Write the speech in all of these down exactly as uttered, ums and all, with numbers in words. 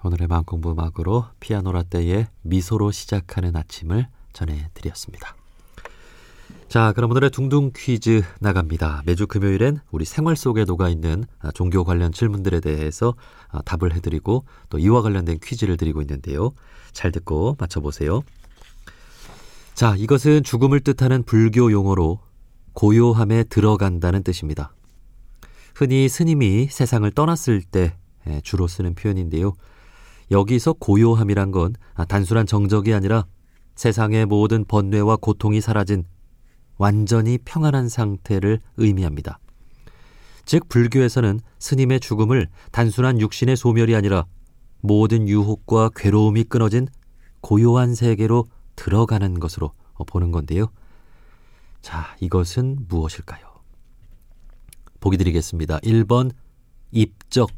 오늘의 마음공부 음악으로 피아노 라떼의 미소로 시작하는 아침을 전해드렸습니다. 자, 그럼 오늘의 둥둥 퀴즈 나갑니다. 매주 금요일엔 우리 생활 속에 녹아있는 종교 관련 질문들에 대해서 답을 해드리고 또 이와 관련된 퀴즈를 드리고 있는데요. 잘 듣고 맞춰보세요. 자, 이것은 죽음을 뜻하는 불교 용어로 고요함에 들어간다는 뜻입니다. 흔히 스님이 세상을 떠났을 때 주로 쓰는 표현인데요. 여기서 고요함이란 건 단순한 정적이 아니라 세상의 모든 번뇌와 고통이 사라진 완전히 평안한 상태를 의미합니다. 즉 불교에서는 스님의 죽음을 단순한 육신의 소멸이 아니라 모든 유혹과 괴로움이 끊어진 고요한 세계로 들어가는 것으로 보는 건데요. 자, 이것은 무엇일까요? 보기 드리겠습니다. 일 번 입적,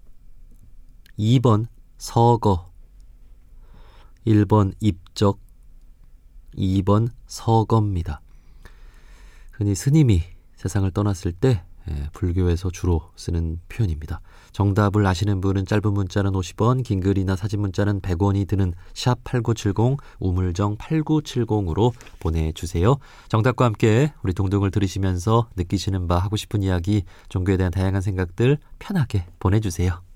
이 번 서거, 일 번 입적, 이 번 서거입니다. 흔히 스님이 세상을 떠났을 때 불교에서 주로 쓰는 표현입니다. 정답을 아시는 분은 짧은 문자는 오십 원, 긴 글이나 사진 문자는 백 원이 드는 샵 팔구칠공, 우물정 팔구칠공으로 보내주세요. 정답과 함께 우리 동동을 들으시면서 느끼시는 바, 하고 싶은 이야기, 종교에 대한 다양한 생각들 편하게 보내주세요.